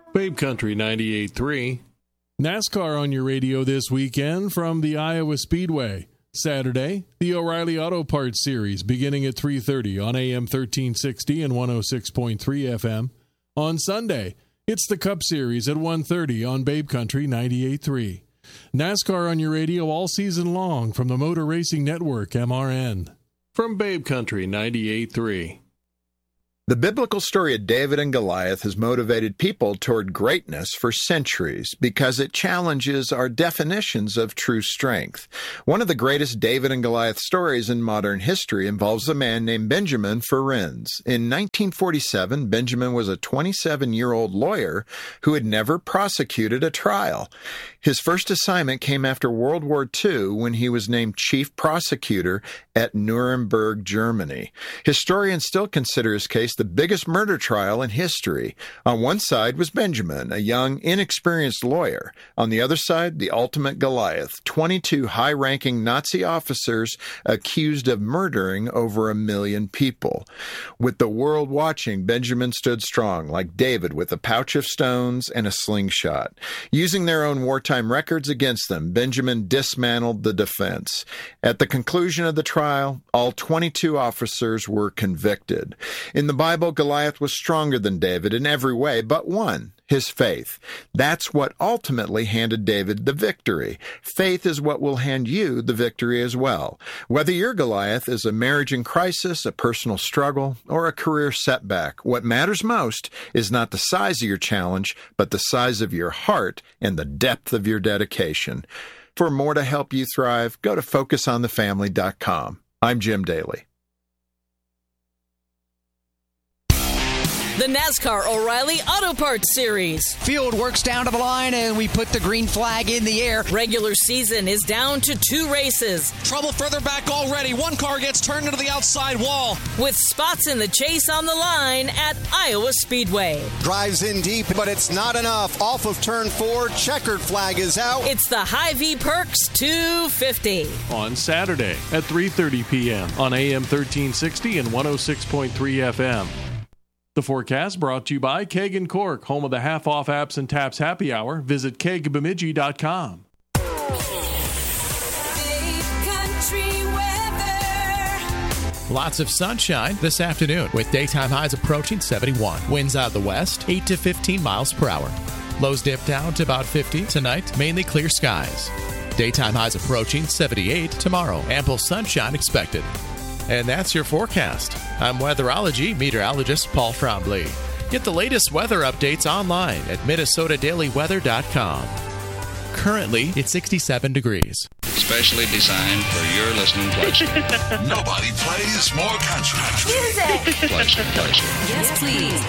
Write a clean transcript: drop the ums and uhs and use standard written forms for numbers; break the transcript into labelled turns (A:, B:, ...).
A: Babe Country 98.3. NASCAR on your radio this weekend from the Iowa Speedway. Saturday, the O'Reilly Auto Parts Series beginning at 3:30 on AM 1360 and 106.3 FM. On Sunday, it's the Cup Series at 1:30 on Babe Country 98.3. NASCAR on your radio all season long from the Motor Racing Network, MRN. From Babe Country 98.3.
B: The biblical story of David and Goliath has motivated people toward greatness for centuries because it challenges our definitions of true strength. One of the greatest David and Goliath stories in modern history involves a man named Benjamin Ferencz. In 1947, Benjamin was a 27-year-old lawyer who had never prosecuted a trial. His first assignment came after World War II when he was named chief prosecutor at Nuremberg, Germany. Historians still consider his case the biggest murder trial in history. On one side was Benjamin, a young, inexperienced lawyer. On the other side, the ultimate Goliath, 22 high-ranking Nazi officers accused of murdering over 1 million people. With the world watching, Benjamin stood strong, like David, with a pouch of stones and a slingshot. Using their own wartime records against them, Benjamin dismantled the defense. At the conclusion of the trial, all 22 officers were convicted. In the Bible, Goliath was stronger than David in every way but one, his faith. That's what ultimately handed David the victory. Faith is what will hand you the victory as well. Whether your Goliath is a marriage in crisis, a personal struggle, or a career setback, what matters most is not the size of your challenge, but the size of your heart and the depth of your dedication. For more to help you thrive, go to FocusOnTheFamily.com. I'm Jim Daly.
C: The NASCAR O'Reilly Auto Parts Series.
D: Field works down to the line, and we put the green flag in the air.
C: Regular season is down to 2 races.
E: Trouble further back already. One car gets turned into the outside wall.
C: With spots in the chase on the line at Iowa Speedway.
F: Drives in deep, but it's not enough. Off of turn 4, checkered flag is out.
C: It's the Hy-Vee Perks 250.
A: On Saturday at 3:30 p.m. on AM 1360 and 106.3 FM. The forecast brought to you by Keg and Cork, home of the half-off Apps and Taps happy hour. Visit kegbemidji.com.
G: Lots of sunshine this afternoon with daytime highs approaching 71. Winds out of the west, 8 to 15 miles per hour. Lows dip down to about 50 tonight, mainly clear skies. Daytime highs approaching 78 tomorrow. Ample sunshine expected. And that's your forecast. I'm weatherology meteorologist Paul Frombley. Get the latest weather updates online at MinnesotaDailyWeather.com. Currently, it's 67 degrees.
H: Specially designed for your listening pleasure.
I: Nobody plays more country.
J: Music.
H: Pleasure.
J: Yes, please.